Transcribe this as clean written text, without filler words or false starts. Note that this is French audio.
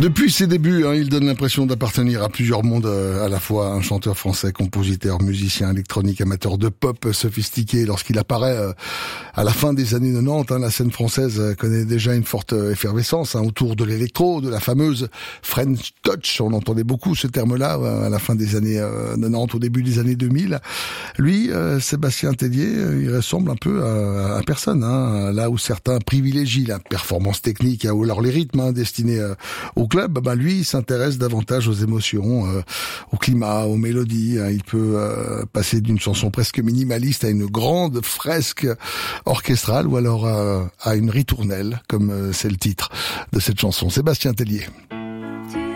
Depuis ses débuts, il donne l'impression d'appartenir à plusieurs mondes à la fois. Un chanteur français, compositeur, musicien électronique, amateur de pop sophistiqué. Lorsqu'il apparaît à la fin des années 90, la scène française connaît déjà une forte effervescence autour de l'électro, de la fameuse French Touch. On entendait beaucoup ce terme-là à la fin des années 90, au début des années 2000. Lui, Sébastien Tellier, il ressemble un peu à personne. Là où certains privilégient la performance technique ou alors les rythmes destinés au club, lui, il s'intéresse davantage aux émotions, au climat, aux mélodies. Il peut passer d'une chanson presque minimaliste à une grande fresque orchestrale ou alors à une ritournelle, comme c'est le titre de cette chanson. Sébastien Tellier.